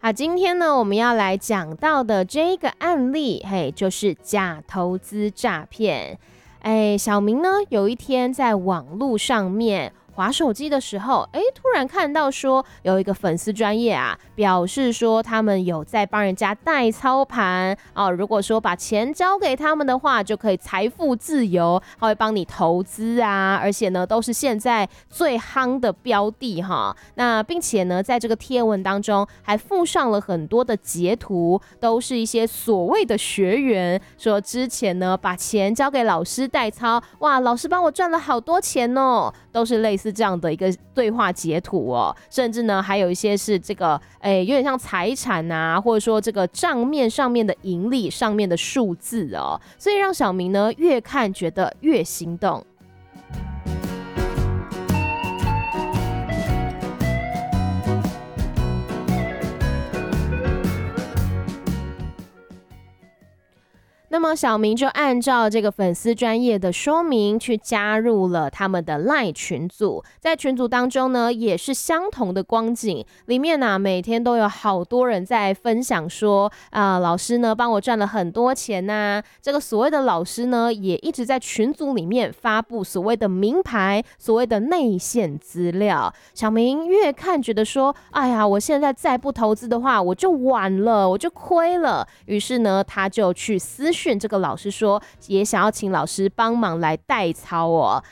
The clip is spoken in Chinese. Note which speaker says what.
Speaker 1: 好，今天呢，我们要来讲到的这个案例，就是假投资诈骗。小明呢，有一天在网络上面滑手机的时候，突然看到说有一个粉丝专页啊，表示说他们有在帮人家代操盘如果说把钱交给他们的话，就可以财富自由，他会帮你投资啊，而且呢都是现在最夯的标的哈。那并且呢，在这个贴文当中还附上了很多的截图，都是一些所谓的学员说之前呢把钱交给老师代操，哇，老师帮我赚了好多钱哦，都是类似这样的一个对话截图哦，甚至呢还有一些是这个有点像财产啊，或者说这个账面上面的盈利上面的数字哦，所以让小明呢越看觉得越心动。那么小明就按照这个粉丝专页的说明去加入了他们的 LINE 群组，在群组当中呢也是相同的光景，里面呢每天都有好多人在分享说老师呢帮我赚了很多钱啊，这个所谓的老师呢也一直在群组里面发布所谓的名牌，所谓的内线资料。小明越看觉得说哎呀，我现在再不投资的话我就晚了，我就亏了，于是呢他就去私讯这个老师说，也想要请老师帮忙来代操哦。